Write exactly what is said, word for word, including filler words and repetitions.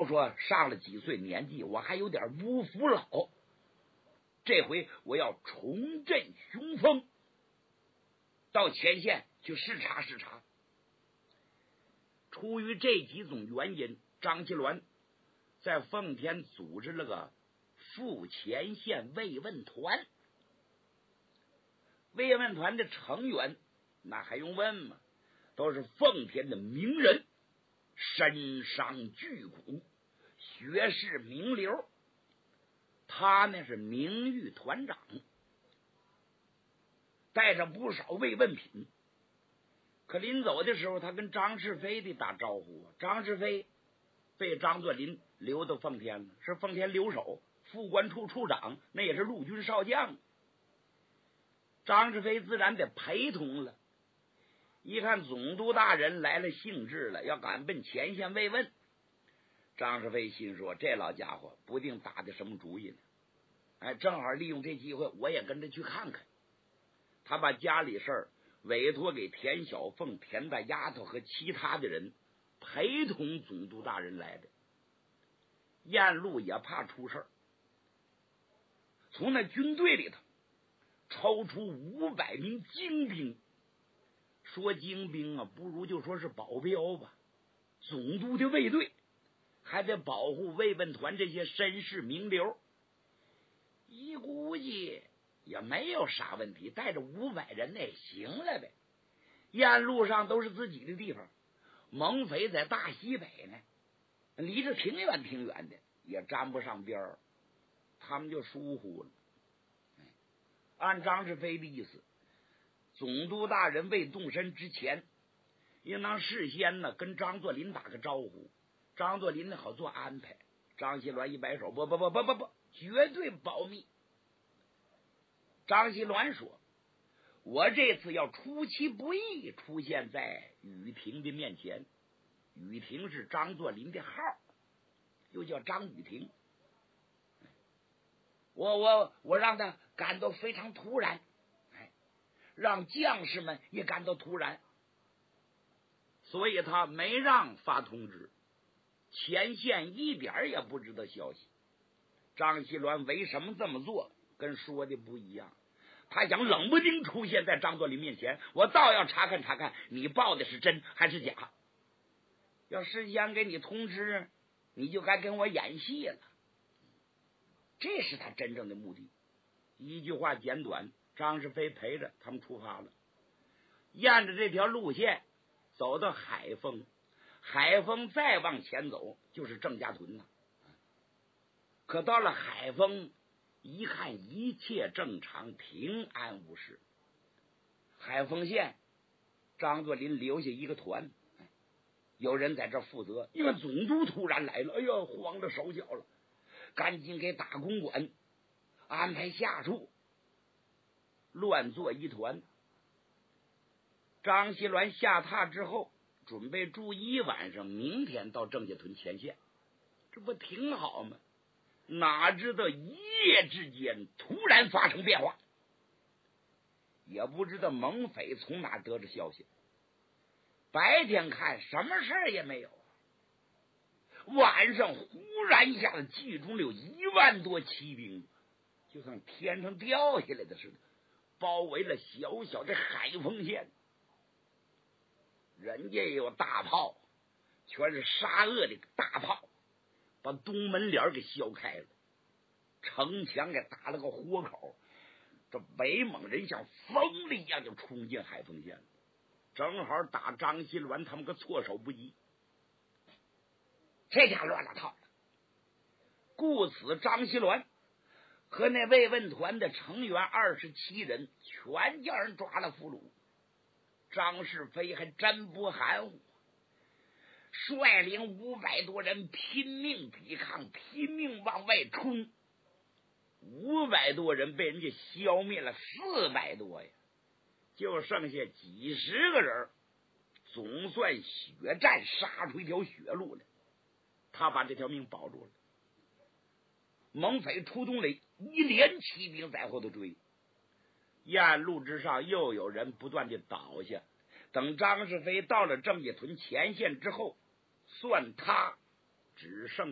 说上了几岁年纪，我还有点不服老，这回我要重振雄风，到前线去视察视察。出于这几种原因，张其鸾在奉天组织了个副前线慰问团。慰问团的成员那还用问吗？都是奉天的名人，身商巨贾，学识名流。他呢是名誉团长，带着不少慰问品。可临走的时候，他跟张世飞的打招呼啊。张世飞被张作霖留到奉天了，是奉天留守，副官处处长，那也是陆军少将。张世飞自然得陪同了。一看总督大人来了兴致了，要赶奔前线慰问，张世飞心说这老家伙不定打的什么主意呢。哎，正好利用这机会，我也跟着去看看。他把家里事儿委托给田小凤、田大丫头和其他的人，陪同总督大人来的。晏路也怕出事儿，从那军队里头抽出五百名精兵。说精兵啊，不如就说是保镖吧。总督的卫队还得保护慰问团这些绅士名流，一估计也没有啥问题，带着五百人也行了呗。沿路上都是自己的地方，蒙匪在大西北呢，离着挺远挺远的，也沾不上边儿，他们就疏忽了。按张世飞的意思，总督大人未动身之前，应当事先呢跟张作霖打个招呼，张作霖呢好做安排。张锡鸾一摆手，不不不不不不，绝对保密。张锡鸾说：“我这次要出其不意出现在雨婷的面前。雨婷是张作霖的号，又叫张雨婷。我我我让他感到非常突然，哎，让将士们也感到突然，所以他没让发通知，前线一点也不知道消息。张锡鸾为什么这么做，跟说的不一样。他想冷不丁出现在张作霖面前，我倒要查看查看你报的是真还是假。要事先给你通知，你就该跟我演戏了。这是他真正的目的。一句话简短，张世飞陪着他们出发了，沿着这条路线走到海丰，海丰再往前走就是郑家屯了。可到了海丰，一看一切正常，平安无事。海丰县张作霖留下一个团，有人在这负责，因为总督突然来了，哎呀，慌了手脚了，赶紧给打公馆安排下处，乱作一团。张锡鸾下榻之后，准备住一晚上，明天到郑家屯前线，这不挺好吗？哪知道一夜之间突然发生变化，也不知道蒙匪从哪得知消息。白天看什么事儿也没有，晚上忽然一下子集中了有一万多骑兵，就像天上掉下来的似的，包围了小小的海丰县。人家也有大炮，全是沙俄的大炮，把东门脸给削开了，城墙给打了个豁口。这北蒙人像疯了一样就冲进海丰县了，正好打张锡鸾他们个措手不及。这下乱了套了。故此张锡鸾和那慰问团的成员二十七人全叫人抓了俘虏。张世飞还真不含糊，率领五百多人拼命抵抗，拼命往外冲。五百多人被人家消灭了四百多呀，就剩下几十个人，总算血战杀出一条血路来。他把这条命保住了。蒙匪出动了一连骑兵在后头追，沿路之上又有人不断的倒下。等张世飞到了郑家屯前线之后，算他只剩